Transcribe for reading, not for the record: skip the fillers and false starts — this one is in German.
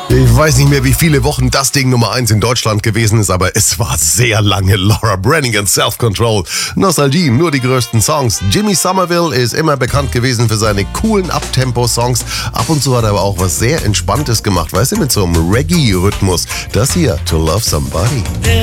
Ich weiß nicht mehr, wie viele Wochen das Ding Nummer 1 in Deutschland gewesen ist, aber es war sehr lange. Laura Branigan, Self-Control. Nostalgie, nur die größten Songs. Jimmy Somerville ist immer bekannt gewesen für seine coolen Uptempo-Songs. Ab und zu hat er aber auch was sehr Entspanntes gemacht, weißt du, mit so einem Reggae-Rhythmus. Das hier, To Love Somebody.